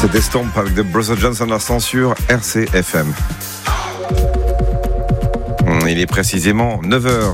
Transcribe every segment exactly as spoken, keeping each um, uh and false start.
C'était Stomp avec The Brother Johnson à l'instant sur R C F M. Il est précisément neuf heures.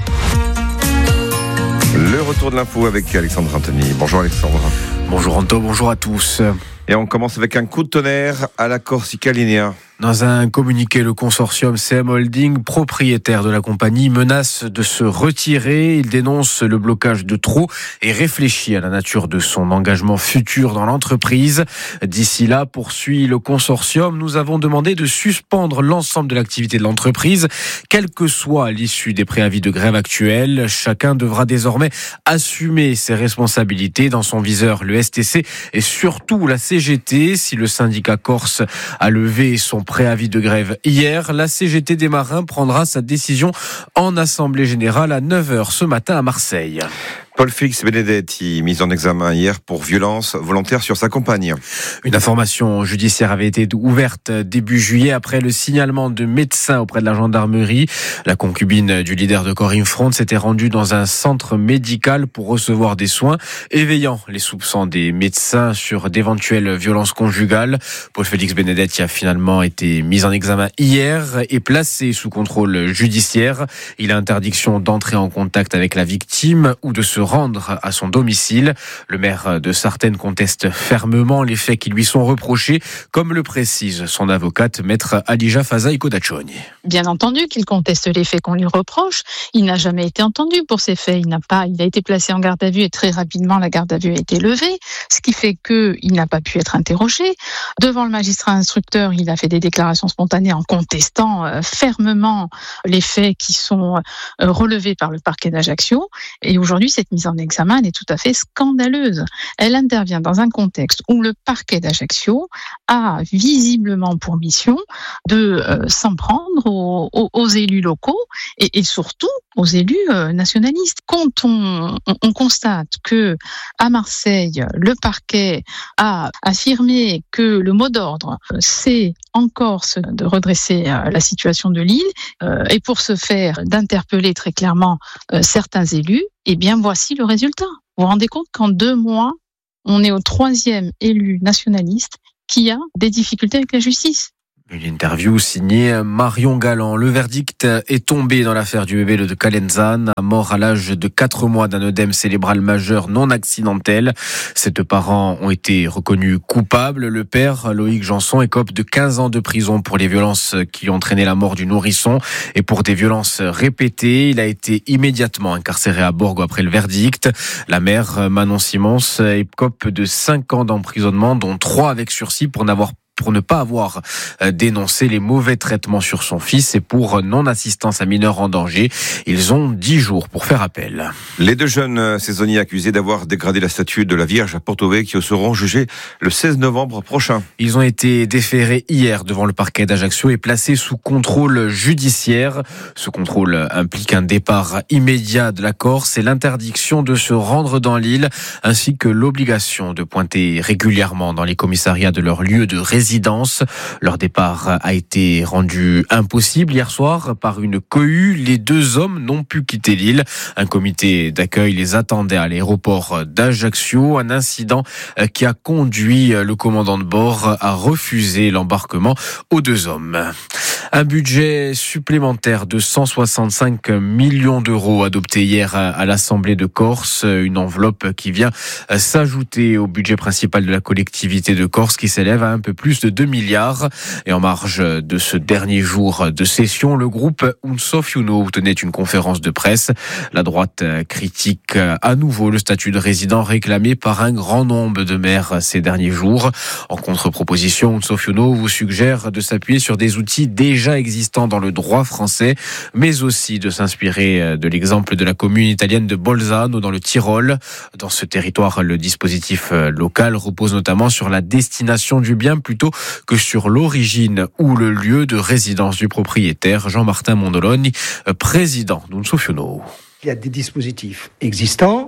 Le retour de l'info avec Alexandre Anthony. Bonjour Alexandre. Bonjour Anto, bonjour à tous. Et on commence avec un coup de tonnerre à la Corsica Linea. Dans un communiqué, le consortium C M Holding, propriétaire de la compagnie, menace de se retirer. Il dénonce le blocage de trop et réfléchit à la nature de son engagement futur dans l'entreprise. D'ici là, poursuit le consortium, nous avons demandé de suspendre l'ensemble de l'activité de l'entreprise, quelle que soit l'issue des préavis de grève actuels. Chacun devra désormais assumer ses responsabilités. Dans son viseur, le S T C et surtout la C G T. Si le syndicat corse a levé son préavis de grève hier, la C G T des marins prendra sa décision en assemblée générale à neuf heures ce matin à Marseille. Paul-Félix Benedetti, mis en examen hier pour violence volontaire sur sa compagne. Une information judiciaire avait été ouverte début juillet après le signalement de médecins auprès de la gendarmerie. La concubine du leader de Corinne Front s'était rendue dans un centre médical pour recevoir des soins, éveillant les soupçons des médecins sur d'éventuelles violences conjugales. Paul-Félix Benedetti a finalement été mis en examen hier et placé sous contrôle judiciaire. Il a interdiction d'entrer en contact avec la victime ou de se rendre à son domicile. Le maire de Sartène conteste fermement les faits qui lui sont reprochés, comme le précise son avocate, maître Alija Fazaï Kodachoni. Bien entendu qu'il conteste les faits qu'on lui reproche. Il n'a jamais été entendu pour ces faits. Il n'a pas, il a été placé en garde à vue et très rapidement la garde à vue a été levée, ce qui fait qu'il n'a pas pu être interrogé. Devant le magistrat instructeur, il a fait des déclarations spontanées en contestant euh, fermement les faits qui sont euh, relevés par le parquet d'Ajaccio. Et aujourd'hui, cette mise en examen, elle est tout à fait scandaleuse. Elle intervient dans un contexte où le parquet d'Ajaccio a visiblement pour mission de euh, s'en prendre aux, aux, aux élus locaux et, et surtout aux élus euh, nationalistes. Quand on, on, on constate que à Marseille, le parquet a affirmé que le mot d'ordre, c'est en Corse de redresser euh, la situation de l'île euh, et pour ce faire d'interpeller très clairement euh, certains élus, eh bien voici le résultat. Vous vous rendez compte qu'en deux mois, on est au troisième élu nationaliste qui a des difficultés avec la justice. Une interview signée Marion Galland. Le verdict est tombé dans l'affaire du bébé de Calenzane, mort à l'âge de quatre mois d'un œdème cérébral majeur non accidentel. Ses deux parents ont été reconnus coupables. Le père, Loïc Janson, écope de quinze ans de prison pour les violences qui ont entraîné la mort du nourrisson et pour des violences répétées. Il a été immédiatement incarcéré à Borgo après le verdict. La mère, Manon Simons, écope de cinq ans d'emprisonnement, dont trois avec sursis pour n'avoir pour ne pas avoir dénoncé les mauvais traitements sur son fils et pour non-assistance à mineur en danger. Ils ont dix jours pour faire appel. Les deux jeunes saisonniers accusés d'avoir dégradé la statue de la Vierge à Porto Vecchio seront jugés le seize novembre prochain. Ils ont été déférés hier devant le parquet d'Ajaccio et placés sous contrôle judiciaire. Ce contrôle implique un départ immédiat de la Corse et l'interdiction de se rendre dans l'île, ainsi que l'obligation de pointer régulièrement dans les commissariats de leur lieu de résidence. Leur départ a été rendu impossible hier soir par une cohue. Les deux hommes n'ont pu quitter l'île. Un comité d'accueil les attendait à l'aéroport d'Ajaccio. Un incident qui a conduit le commandant de bord à refuser l'embarquement aux deux hommes. Un budget supplémentaire de cent soixante-cinq millions d'euros adopté hier à l'Assemblée de Corse. Une enveloppe qui vient s'ajouter au budget principal de la collectivité de Corse qui s'élève à un peu plus de deux milliards. Et en marge de ce dernier jour de session, le groupe Unsofiuno tenait une conférence de presse. La droite critique à nouveau le statut de résident réclamé par un grand nombre de maires ces derniers jours. En contre-proposition, Unsofiuno vous suggère de s'appuyer sur des outils déjà existants dans le droit français, mais aussi de s'inspirer de l'exemple de la commune italienne de Bolzano dans le Tyrol. Dans ce territoire, le dispositif local repose notamment sur la destination du bien plutôt que sur l'origine ou le lieu de résidence du propriétaire. Jean-Martin Mondoloni, président d'Unsofiuno. Il y a des dispositifs existants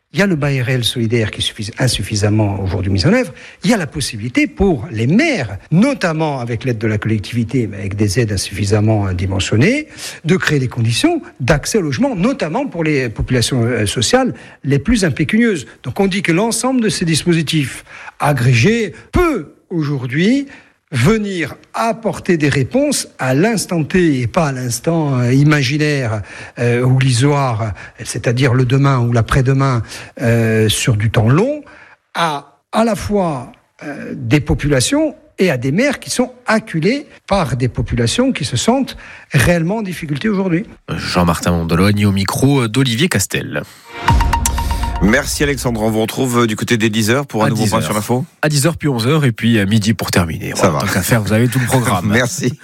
Il y a le bail réel solidaire qui est insuffisamment aujourd'hui mis en œuvre. Il y a la possibilité pour les maires, notamment avec l'aide de la collectivité, mais avec des aides insuffisamment dimensionnées, de créer des conditions d'accès au logement, notamment pour les populations sociales les plus impécunieuses. Donc on dit que l'ensemble de ces dispositifs agrégés peut aujourd'hui venir apporter des réponses à l'instant T et pas à l'instant euh, imaginaire euh, ou l'illusoire, c'est-à-dire le demain ou l'après-demain euh, sur du temps long, à à la fois euh, des populations et à des maires qui sont acculés par des populations qui se sentent réellement en difficulté aujourd'hui. Jean-Martin Mondologne au micro d'Olivier Castel. Merci Alexandre, on vous retrouve du côté des dix heures pour un à nouveau point sur l'info. À dix heures puis onze heures et puis à midi pour terminer. Ça voilà, va. Tant qu'à faire, vous avez tout le programme. Merci.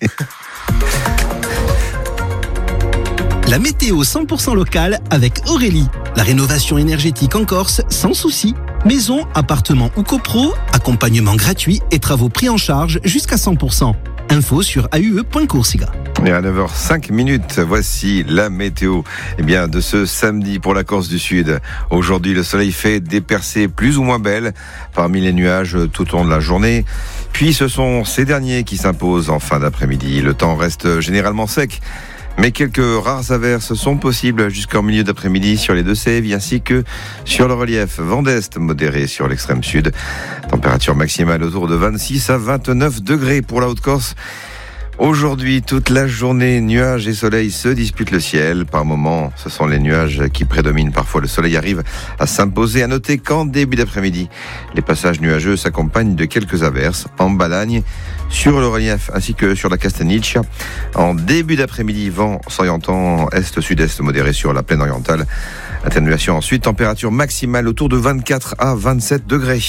La météo cent pour cent locale avec Aurélie. La rénovation énergétique en Corse sans souci. Maison, appartement ou copro, accompagnement gratuit et travaux pris en charge jusqu'à cent pour cent. Info sur a u e point coursiga. Et à neuf heures cinq minutes, voici la météo eh bien, de ce samedi pour la Corse du Sud. Aujourd'hui, le soleil fait des percées plus ou moins belles parmi les nuages tout au long de la journée. Puis ce sont ces derniers qui s'imposent en fin d'après-midi. Le temps reste généralement sec, mais quelques rares averses sont possibles jusqu'en milieu d'après-midi sur les Deux-Sèvres ainsi que sur le relief vent d'est modéré sur l'extrême sud. Température maximale autour de vingt-six à vingt-neuf degrés pour la Haute-Corse. Aujourd'hui, toute la journée, nuages et soleil se disputent le ciel. Par moments, ce sont les nuages qui prédominent. Parfois, le soleil arrive à s'imposer. À noter qu'en début d'après-midi, les passages nuageux s'accompagnent de quelques averses en Balagne, sur le relief ainsi que sur la Castagniccia. En début d'après-midi, vent s'orientant est-sud-est modéré sur la plaine orientale. Atténuation ensuite, température maximale autour de vingt-quatre à vingt-sept degrés.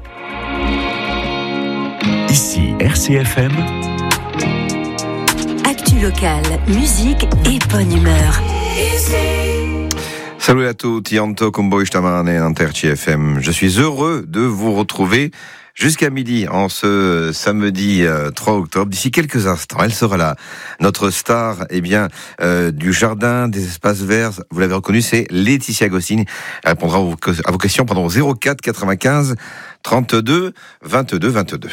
Ici R C F M. Actu locale, musique et bonne humeur. Salut à tous, Tianto Combo Ishtamane Inter C F M. Je suis heureux de vous retrouver jusqu'à midi en ce samedi euh, trois octobre. D'ici quelques instants, elle sera là. Notre star, eh bien, euh, du jardin des espaces verts. Vous l'avez reconnu, c'est Laetitia Agostini. Elle répondra à vos questions pendant zéro quatre quatre-vingt-quinze trente-deux vingt-deux vingt-deux.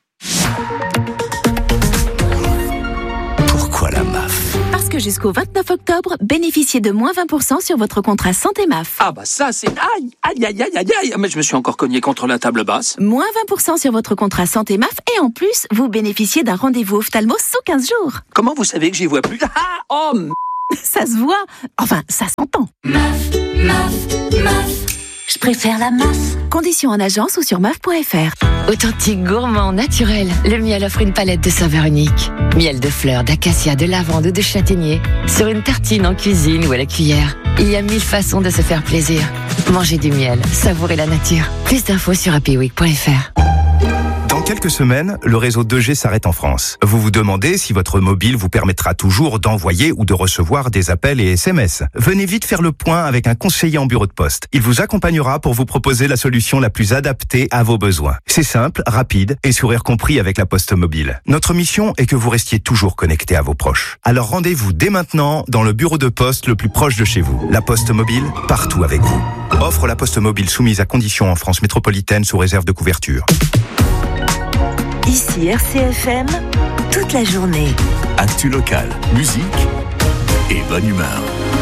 Pourquoi la M A F ? Parce que jusqu'au vingt-neuf octobre, bénéficiez de moins vingt pour cent sur votre contrat santé M A F. Ah bah ça c'est... Aïe, aïe, aïe, aïe, aïe, aïe. Mais je me suis encore cogné contre la table basse. Moins vingt pour cent sur votre contrat santé M A F et en plus, vous bénéficiez d'un rendez-vous ophtalmo sous quinze jours. Comment vous savez que j'y vois plus? Ah, oh, m... Ça se voit. Enfin, ça s'entend. M A F, M A F, M A F. Je préfère la M A F. Conditions en agence ou sur M A F point F R. Authentique, gourmand, naturel, le miel offre une palette de saveurs uniques. Miel de fleurs, d'acacia, de lavande ou de châtaignier. Sur une tartine en cuisine ou à la cuillère. Il y a mille façons de se faire plaisir. Mangez du miel, savourez la nature. Plus d'infos sur happy week point F R. Dans quelques semaines, le réseau deux G s'arrête en France. Vous vous demandez si votre mobile vous permettra toujours d'envoyer ou de recevoir des appels et S M S. Venez vite faire le point avec un conseiller en bureau de poste. Il vous accompagnera pour vous proposer la solution la plus adaptée à vos besoins. C'est simple, rapide et sourire compris avec la Poste Mobile. Notre mission est que vous restiez toujours connecté à vos proches. Alors rendez-vous dès maintenant dans le bureau de poste le plus proche de chez vous. La Poste Mobile, partout avec vous. Offre la Poste Mobile soumise à conditions en France métropolitaine sous réserve de couverture. Ici R C F M, toute la journée. Actu locale, musique et bonne humeur.